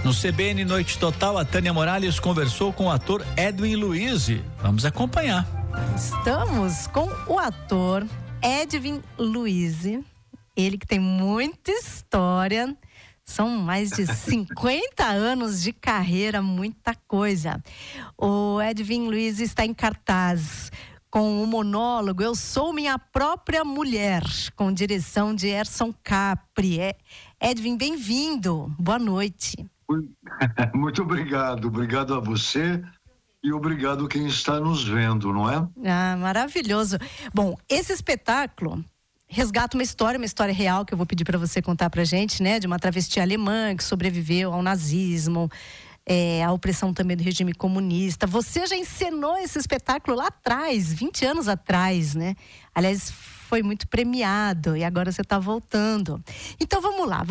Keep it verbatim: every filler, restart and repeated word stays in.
No C B N Noite Total, a Tânia Morales conversou com o ator Edwin Luiz. Vamos acompanhar. Estamos com o ator Edwin Luiz, ele que tem muita história, são mais de cinquenta anos de carreira, muita coisa. O Edwin Luiz está em cartaz com o monólogo Eu Sou Minha Própria Mulher, com direção de Erson Capri. É, Edwin, bem-vindo, boa noite. Muito obrigado, obrigado a você e obrigado quem está nos vendo, não é? Ah, maravilhoso. Bom, esse espetáculo resgata uma história, uma história real que eu vou pedir para você contar pra gente, né? De uma travesti alemã que sobreviveu ao nazismo, é, à opressão também do regime comunista. Você já encenou esse espetáculo lá atrás, vinte anos atrás, né? Aliás, foi muito premiado e agora você está voltando. Então vamos lá.